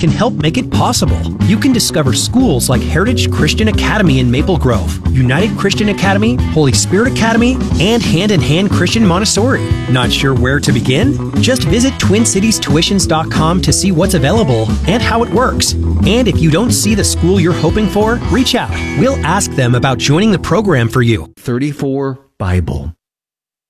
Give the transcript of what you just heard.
can help make it possible. You can discover schools like Heritage Christian Academy in Maple Grove, United Christian Academy, Holy Spirit Academy, and Hand in Hand Christian Montessori. Not sure where to begin? Just visit TwinCitiesTuitions.com to see what's available and how it works. And if you don't see the school you're hoping for, reach out. We'll ask them about joining the program for you. 34 Bible.